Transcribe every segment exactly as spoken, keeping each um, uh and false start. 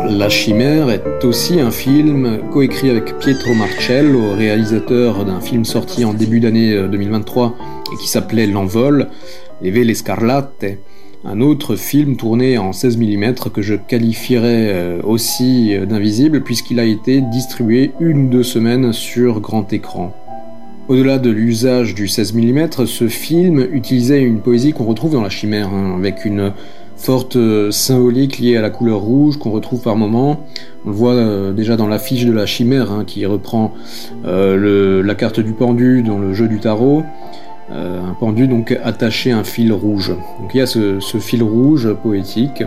La Chimère est aussi un film coécrit avec Pietro Marcello, réalisateur d'un film sorti en début d'année deux mille vingt-trois et qui s'appelait L'Envol, Les Vele Scarlatte, un autre film tourné en seize millimètres que je qualifierais aussi d'invisible puisqu'il a été distribué une ou deux semaines sur grand écran. Au-delà de l'usage du seize millimètres, ce film utilisait une poésie qu'on retrouve dans La Chimère, hein, avec une forte symbolique liée à la couleur rouge qu'on retrouve par moments. On le voit euh, déjà dans l'affiche de La Chimère, hein, qui reprend euh, le, la carte du pendu dans le jeu du tarot. Euh, un pendu donc attaché à un fil rouge. Donc il y a ce, ce fil rouge poétique.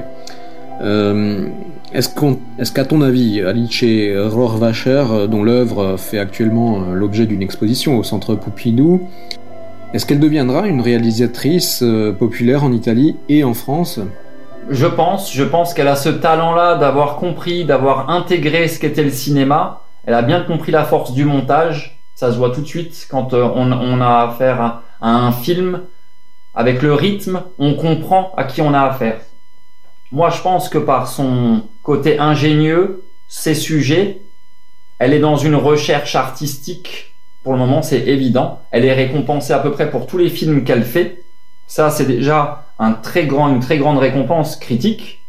Euh, est-ce, qu'on, est-ce qu'à ton avis, Alice Rohrwacher, dont l'œuvre fait actuellement l'objet d'une exposition au Centre Pompidou, est-ce qu'elle deviendra une réalisatrice euh, populaire en Italie et en France ? Je pense, je pense qu'elle a ce talent-là d'avoir compris, d'avoir intégré ce qu'était le cinéma. Elle a bien compris la force du montage. Ça se voit tout de suite quand euh, on, on a affaire à, à un film. Avec le rythme, on comprend à qui on a affaire. Moi, je pense que par son côté ingénieux, ses sujets, elle est dans une recherche artistique. Pour le moment, c'est évident. Elle est récompensée à peu près pour tous les films qu'elle fait. Ça, c'est déjà un très grand, une très grande récompense critique.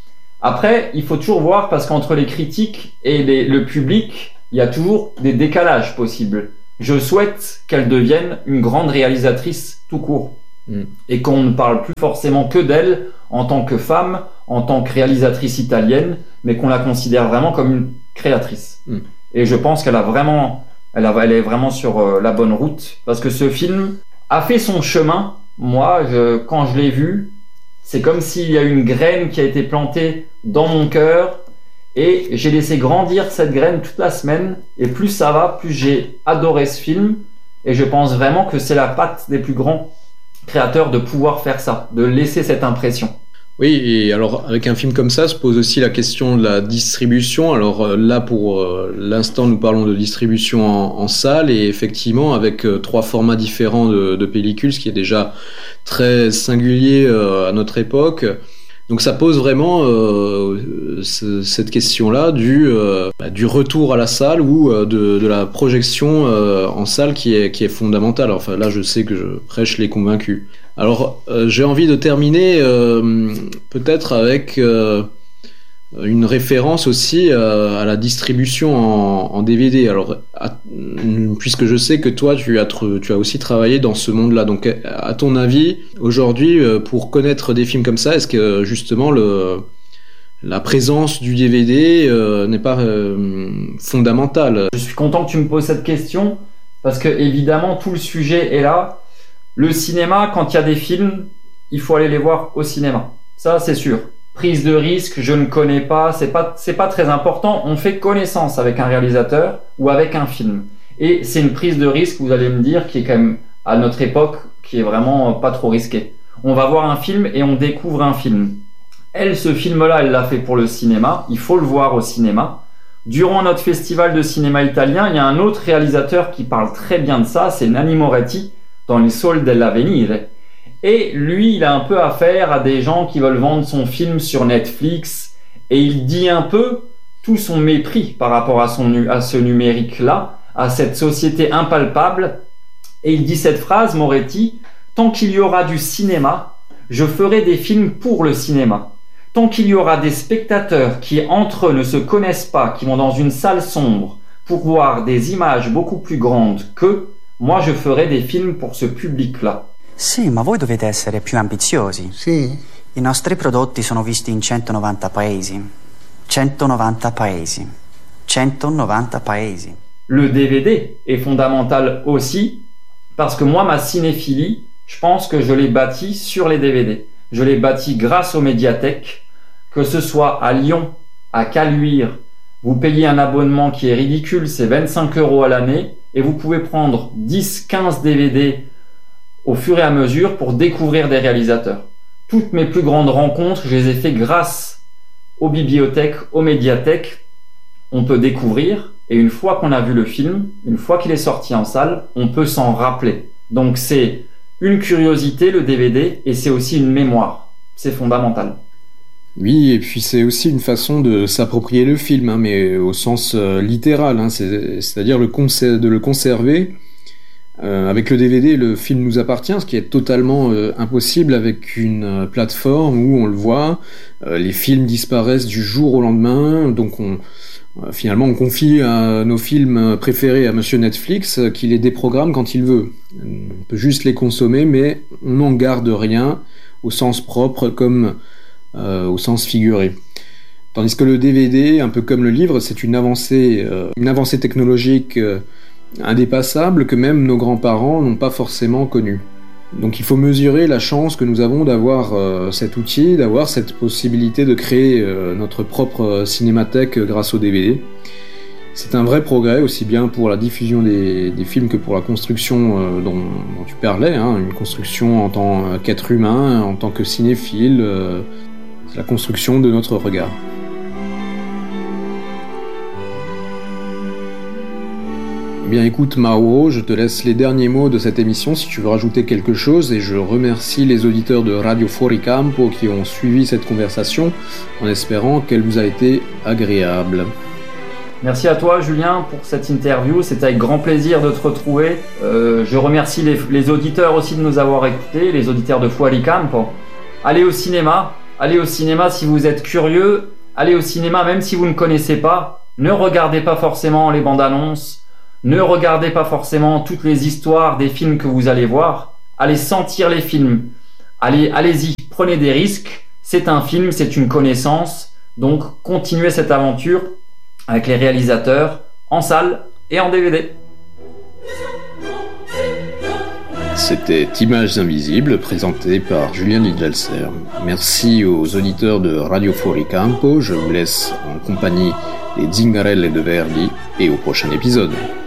Après, il faut toujours voir, parce qu'entre les critiques et les, le public, il y a toujours des décalages possibles. Je souhaite qu'elle devienne une grande réalisatrice tout court. Mm. Et qu'on ne parle plus forcément que d'elle en tant que femme, en tant que réalisatrice italienne, mais qu'on la considère vraiment comme une créatrice. Mm. Et je pense qu'elle a vraiment... Elle, a, elle est vraiment sur euh, la bonne route, parce que ce film a fait son chemin. Moi, je, quand je l'ai vu, c'est comme s'il y a une graine qui a été plantée dans mon cœur, et j'ai laissé grandir cette graine toute la semaine, et plus ça va, plus j'ai adoré ce film, et je pense vraiment que c'est la patte des plus grands créateurs de pouvoir faire ça, de laisser cette impression. Oui, et alors avec un film comme ça se pose aussi la question de la distribution. Alors euh, là, pour euh, l'instant, nous parlons de distribution en, en salle, et effectivement avec euh, trois formats différents de, de pellicules, ce qui est déjà très singulier euh, à notre époque. Donc ça pose vraiment euh, ce, cette question-là du, euh, du retour à la salle ou euh, de, de la projection euh, en salle qui est, qui est fondamentale. Enfin là, je sais que je prêche les convaincus. Alors euh, j'ai envie de terminer euh, peut-être avec euh, une référence aussi euh, à la distribution en, en D V D. Alors à, puisque je sais que toi tu as, tu as aussi travaillé dans ce monde-là, donc à ton avis aujourd'hui, pour connaître des films comme ça, est-ce que justement le, la présence du D V D euh, n'est pas euh, fondamentale ? Je suis content que tu me poses cette question, parce que évidemment tout le sujet est là. Le cinéma, quand il y a des films, il faut aller les voir au cinéma. Ça, c'est sûr. Prise de risque, je ne connais pas, c'est pas, c'est pas très important. On fait connaissance avec un réalisateur ou avec un film. Et c'est une prise de risque, vous allez me dire, qui est quand même, à notre époque, qui est vraiment pas trop risquée. On va voir un film et on découvre un film. Elle, ce film-là, elle l'a fait pour le cinéma. Il faut le voir au cinéma. Durant notre festival de cinéma italien, il y a un autre réalisateur qui parle très bien de ça, c'est Nanni Moretti, dans Il Sol dell'Avvenire. Et lui, il a un peu affaire à des gens qui veulent vendre son film sur Netflix, et il dit un peu tout son mépris par rapport à, son, à ce numérique-là, à cette société impalpable. Et il dit cette phrase, Moretti: « Tant qu'il y aura du cinéma, je ferai des films pour le cinéma. Tant qu'il y aura des spectateurs qui entre eux ne se connaissent pas, qui vont dans une salle sombre pour voir des images beaucoup plus grandes qu'eux, moi je ferai des films pour ce public-là. » Sì, ma voi dovete essere più ambiziosi. Sì. I nostri prodotti sono visti in centonovanta paesi. centonovanta paesi. centonovanta paesi. Le D V D est fondamental aussi, parce que moi, ma cinéphilie, je pense que je l'ai bâtie sur les D V D. Je l'ai bâtie grâce aux médiathèques, que ce soit à Lyon, à Caluire. Vous payez un abonnement qui est ridicule, c'est vingt-cinq euros à l'année, et vous pouvez prendre dix, quinze D V D au fur et à mesure pour découvrir des réalisateurs. Toutes mes plus grandes rencontres, je les ai fait grâce aux bibliothèques, aux médiathèques. On peut découvrir, et une fois qu'on a vu le film, une fois qu'il est sorti en salle, on peut s'en rappeler. Donc c'est une curiosité, le D V D, et c'est aussi une mémoire. C'est fondamental. Oui, et puis c'est aussi une façon de s'approprier le film, hein, mais au sens euh, littéral, hein, c'est, c'est-à-dire le conser- de le conserver. Euh, avec le D V D, le film nous appartient, ce qui est totalement euh, impossible avec une euh, plateforme où on le voit, euh, les films disparaissent du jour au lendemain, donc on, euh, finalement on confie euh, nos films préférés à Monsieur Netflix, euh, qui les déprogramme quand il veut. On peut juste les consommer, mais on n'en garde rien au sens propre comme euh, au sens figuré. Tandis que le D V D, un peu comme le livre, c'est une avancée, euh, une avancée technologique euh, indépassable que même nos grands-parents n'ont pas forcément connu. Donc il faut mesurer la chance que nous avons d'avoir euh, cet outil, d'avoir cette possibilité de créer euh, notre propre cinémathèque grâce au D V D. C'est un vrai progrès, aussi bien pour la diffusion des, des films que pour la construction euh, dont, dont tu parlais, hein, une construction en tant qu'être humain, en tant que cinéphile, euh, c'est la construction de notre regard. Eh bien écoute Mauro, je te laisse les derniers mots de cette émission si tu veux rajouter quelque chose, et je remercie les auditeurs de Radio Fuori Campo qui ont suivi cette conversation en espérant qu'elle vous a été agréable. Merci à toi Julien pour cette interview, c'était avec grand plaisir de te retrouver. Euh, je remercie les, les auditeurs aussi de nous avoir écoutés, les auditeurs de Fuori Campo. Allez au cinéma, allez au cinéma si vous êtes curieux, allez au cinéma même si vous ne connaissez pas, ne regardez pas forcément les bandes annonces. Ne regardez pas forcément toutes les histoires des films que vous allez voir. Allez sentir les films. Allez, allez-y, prenez des risques. C'est un film, c'est une connaissance. Donc, continuez cette aventure avec les réalisateurs en salle et en D V D. C'était Images Invisibles, présenté par Julien Lidgelser. Merci aux auditeurs de Radio Fuori Campo. Je vous laisse en compagnie des Zingarelle de Verdi et au prochain épisode.